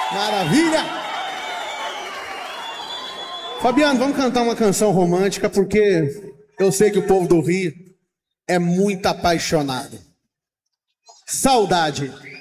Maravilha! Fabiano, vamos cantar uma canção romântica, porque eu sei que o povo do Rio é muito apaixonado. Saudade.